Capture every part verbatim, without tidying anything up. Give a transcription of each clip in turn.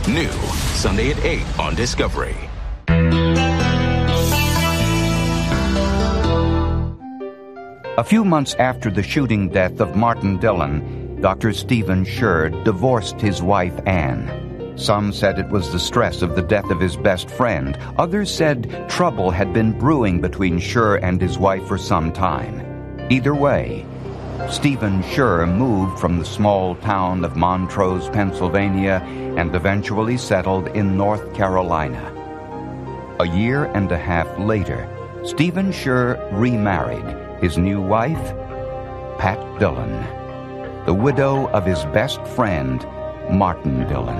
New Sunday at eight on Discovery. A few months after the shooting death of Martin Dillon, Doctor Stephen Scher divorced his wife, Anne. Some said it was the stress of the death of his best friend. Others said trouble had been brewing between Scher and his wife for some time. Either way, Stephen Scher moved from the small town of Montrose, Pennsylvania, and eventually settled in North Carolina. A year and a half later, Stephen Scher remarried. His new wife, Pat Dillon, the widow of his best friend, Martin Dillon.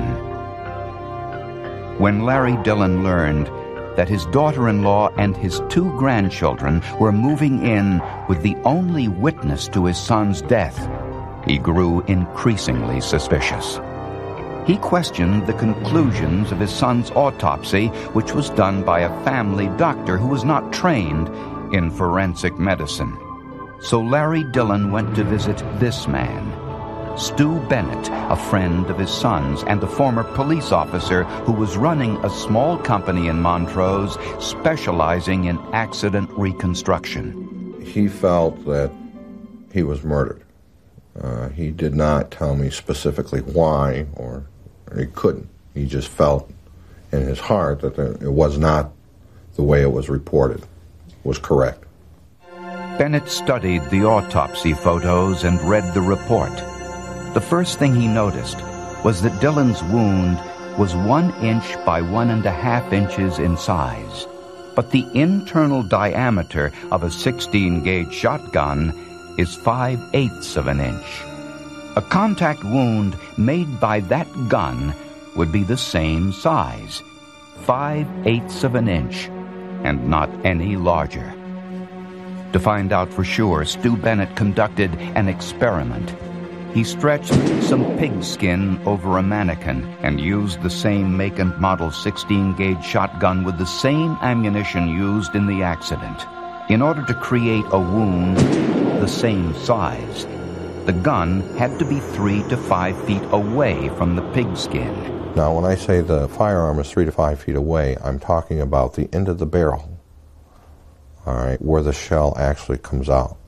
When Larry Dillon learned that his daughter-in-law and his two grandchildren were moving in with the only witness to his son's death, he grew increasingly suspicious. He questioned the conclusions of his son's autopsy, which was done by a family doctor who was not trained in forensic medicine. So Larry Dillon went to visit this man, Stu Bennett, a friend of his son's and a former police officer who was running a small company in Montrose specializing in accident reconstruction. He felt that he was murdered. Uh, he did not tell me specifically why, or, or he couldn't. He just felt in his heart that there, it was not the way it was reported. Was correct. Bennett studied the autopsy photos and read the report. The first thing he noticed was that Dillon's wound was one inch by one and a half inches in size, but the internal diameter of a sixteen gauge shotgun is five-eighths of an inch. A contact wound made by that gun would be the same size, five-eighths of an inch, and not any larger. To find out for sure, Stu Bennett conducted an experiment. He stretched some pig skin over a mannequin and used the same make and model sixteen gauge shotgun with the same ammunition used in the accident. In order to create a wound the same size, the gun had to be three to five feet away from the pig skin. Now, when I say the firearm is three to five feet away, I'm talking about the end of the barrel, all right, where the shell actually comes out.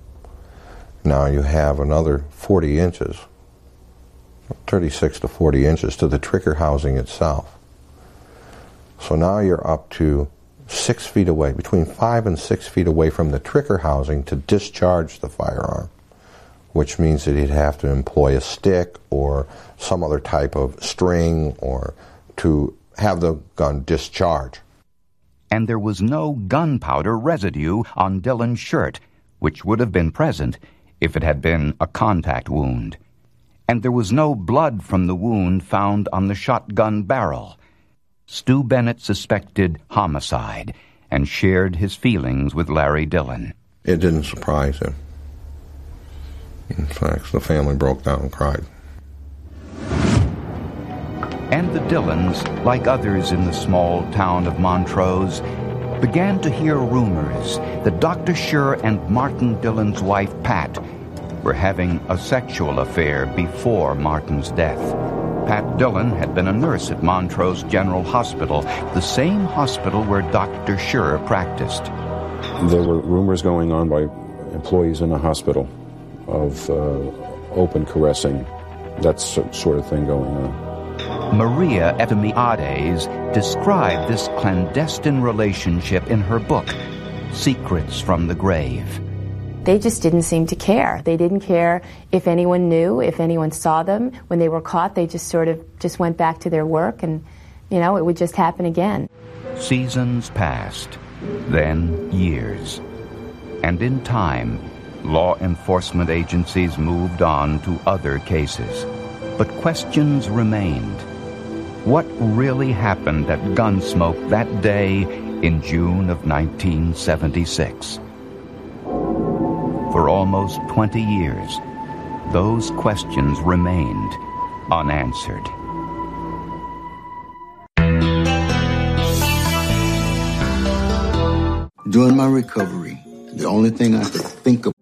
Now you have another forty inches, thirty-six to forty inches to the trigger housing itself. So now you're up to six feet away, between five and six feet away from the trigger housing to discharge the firearm, which means that he'd have to employ a stick or some other type of string or to have the gun discharge. And there was no gunpowder residue on Dillon's shirt, which would have been present if it had been a contact wound. And there was no blood from the wound found on the shotgun barrel. Stu Bennett suspected homicide and shared his feelings with Larry Dillon. It didn't surprise him. In fact, the family broke down and cried. And the Dillons, like others in the small town of Montrose, began to hear rumors that Doctor Scher and Martin Dillon's wife, Pat, were having a sexual affair before Martin's death. Pat Dillon had been a nurse at Montrose General Hospital, the same hospital where Doctor Scher practiced. There were rumors going on by employees in the hospital of uh, open caressing, that sort of thing going on. Maria Etimiades described this clandestine relationship in her book, Secrets from the Grave. They just didn't seem to care. They didn't care if anyone knew, if anyone saw them. When they were caught, they just sort of just went back to their work and, you know, it would just happen again. Seasons passed, then years. And in time, law enforcement agencies moved on to other cases. But questions remained. What really happened at Gunsmoke that day in June of nineteen seventy-six? For almost twenty years, those questions remained unanswered. During my recovery, the only thing I could think of